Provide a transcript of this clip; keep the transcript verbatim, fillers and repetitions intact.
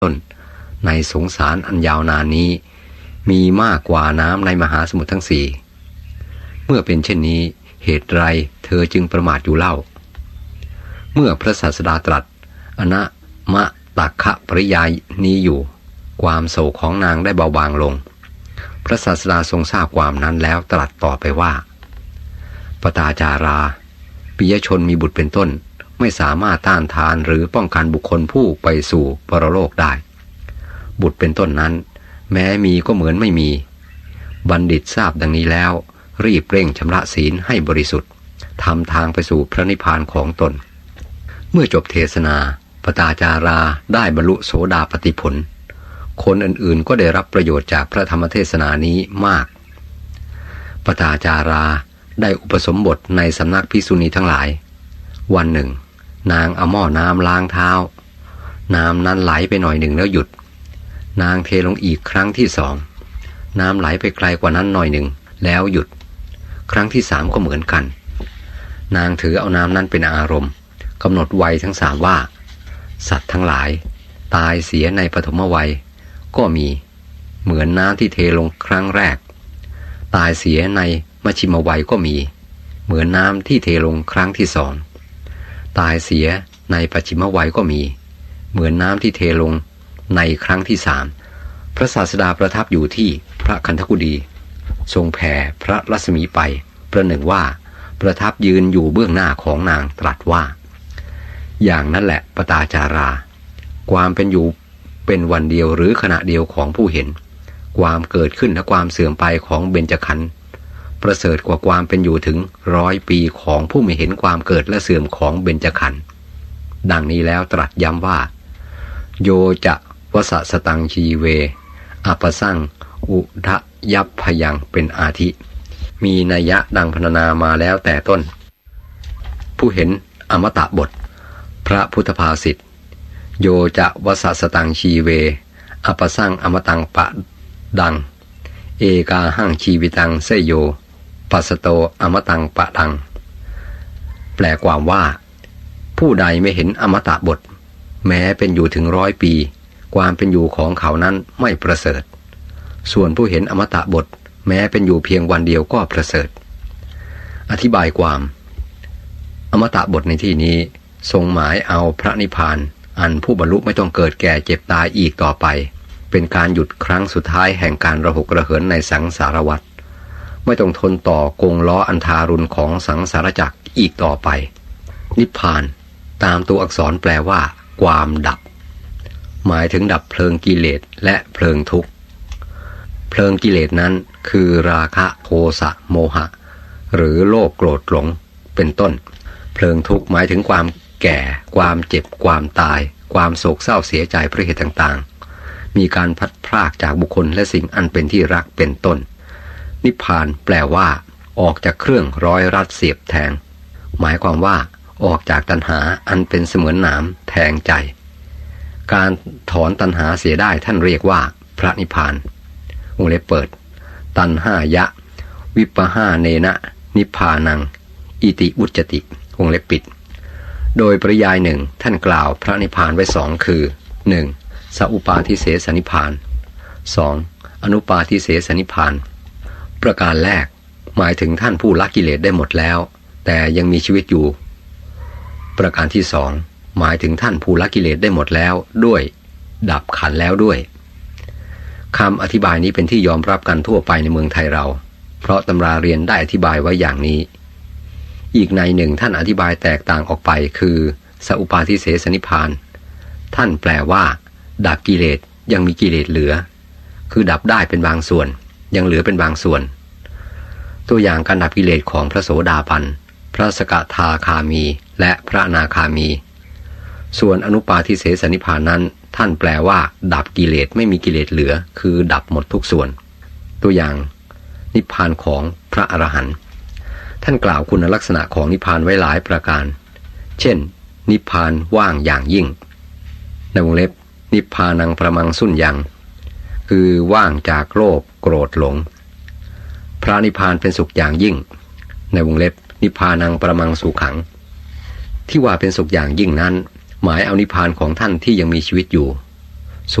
ต้นในสงสารอันยาวนานนี้มีมากกว่าน้ำในมหาสมุทรทั้งสี่เมื่อเป็นเช่นนี้เหตุไรเธอจึงประมาทอยู่เล่าเมื่อพระศาสดาตรัสอนะมะตักขะปริยายนี้อยู่ความโศกของนางได้เบาบางลงพระศาสดาทรงทราบความนั้นแล้วตรัสต่อไปว่าปตาจาราปิยชนมีบุตรเป็นต้นไม่สามารถต้านทานหรือป้องกันบุคคลผู้ไปสู่ปรโลกได้บุตรเป็นต้นนั้นแม้มีก็เหมือนไม่มีบัณฑิตทราบดังนี้แล้วรีบเร่งชำระศีลให้บริสุทธิ์ทำทางไปสู่พระนิพพานของตนเมื่อจบเทศนาปตาจาราได้บรรลุโสดาปัตติผลคนอื่นๆก็ได้รับประโยชน์จากพระธรรมเทศนานี้มากปตาจาราได้อุปสมบทในสำนักภิกษุณีทั้งหลายวันหนึ่งนางเอาหม้อน้ำล้างเท้าน้ำนั้นไหลไปหน่อยหนึ่งแล้วหยุดนางเทลงอีกครั้งที่สองน้ำไหลไปไกลกว่านั้นหน่อยหนึ่งแล้วหยุดครั้งที่สามก็เหมือนกันนางถือเอาน้ำนั้นเป็นอารมณ์กำหนดวัยทั้งสามว่าสัตว์ทั้งหลายตายเสียในปฐมวัยก็มีเหมือนน้ำที่เทลงครั้งแรกตายเสียในมัชฌิมวัยก็มีเหมือนน้ำที่เทลงครั้งที่สองตายเสียในปัจฉิมวัยก็มีเหมือนน้ำที่เทลงในครั้งที่สามพระศาสดาประทับอยู่ที่พระคันธกุฎีทรงแผ่พระรัศมีไปประหนึ่งว่าประทับยืนอยู่เบื้องหน้าของนางตรัสว่าอย่างนั้นแหละปตาจาราความเป็นอยู่เป็นวันเดียวหรือขณะเดียวของผู้เห็นความเกิดขึ้นและความเสื่อมไปของเบญจขันธ์ประเสริฐกว่าความเป็นอยู่ถึงร้อยปีของผู้ไม่เห็นความเกิดและเสื่อมของเบญจขันธ์ดังนี้แล้วตรัสย้ำว่าโยจะวสสตังชีเวอปสังอุทะยัพพยังเป็นอาทิมีนัยยะดังพรรณนามาแล้วแต่ต้นผู้เห็นอมตะบทพระพุทธภาษิตโยจะวสสตังชีเวอปสังอมตังปะดังเอกาหังชีวิตังเสยโยปัสโตอมตังปะดังแปลความว่าผู้ใดไม่เห็นอมตะบทแม้เป็นอยู่ถึงร้อยปีความเป็นอยู่ของเขานั้นไม่ประเสริฐส่วนผู้เห็นอมตะบทแม้เป็นอยู่เพียงวันเดียวก็ประเสริฐอธิบายความอมตะบทในที่นี้ทรงหมายเอาพระนิพพานอันผู้บรรลุไม่ต้องเกิดแก่เจ็บตายอีกต่อไปเป็นการหยุดครั้งสุดท้ายแห่งการระหกระเหินในสังสารวัฏไม่ต้องทนต่อกงล้ออันทารุณของสังสารจักรอีกต่อไปนิพพานตามตัวอักษรแปลว่าความดับหมายถึงดับเพลิงกิเลสและเพลิงทุกข์เพลิงกิเลสนั้นคือราคะโทสะโมหะหรือโลภโกรธหลงเป็นต้นเพลิงทุกข์หมายถึงความแก่ความเจ็บความตายความโศกเศร้าเสียใจเพราะเหตุต่างๆมีการพัดพรากจากบุคคลและสิ่งอันเป็นที่รักเป็นต้นนิพพานแปลว่าออกจากเครื่องร้อยรัดเสียบแทงหมายความว่าออกจากตัณหาอันเป็นเสมือนหนามแทงใจการถอนตัณหาเสียได้ท่านเรียกว่าพระนิพพานวงเล็บเปิดตัณหายะวิปหาเนนะนิพพานังอิติอุจจติวงเล็บปิดโดยปริยายหนึ่งท่านกล่าวพระนิพพานไว้สองคือหนึ่งสัพปาทิเสสนิพพานสองอนุปาทิเสสนิพพานประการแรกหมายถึงท่านผู้ละกิเลสได้หมดแล้วแต่ยังมีชีวิตอยู่ประการที่สองหมายถึงท่านผู้ละกิเลสได้หมดแล้วด้วยดับขันธ์แล้วด้วยคำอธิบายนี้เป็นที่ยอมรับกันทั่วไปในเมืองไทยเราเพราะตำราเรียนได้อธิบายไว้อย่างนี้อีกในหนึ่งท่านอธิบายแตกต่างออกไปคือสัพปาทิเสสนิพพานท่านแปลว่าดับกิเลสยังมีกิเลสเหลือคือดับได้เป็นบางส่วนยังเหลือเป็นบางส่วนตัวอย่างการดับกิเลสของพระโสดาบันพระสกทาคามีและพระอนาคามีส่วนอนุปาทิเสสนิพพานนั้นท่านแปลว่าดับกิเลสไม่มีกิเลสเหลือคือดับหมดทุกส่วนตัวอย่างนิพพานของพระอรหันต์ท่านกล่าวคุณลักษณะของนิพพานไว้หลายประการเช่นนิพพานว่างอย่างยิ่งในวงเล็บนิพพานังประมังสุญญังคือว่างจากโลภโกรธหลงพระนิพพานเป็นสุขอย่างยิ่งในวงเล็บนิพพานังประมังสุขังที่ว่าเป็นสุขอย่างยิ่งนั้นหมายเอานิพพานของท่านที่ยังมีชีวิตอยู่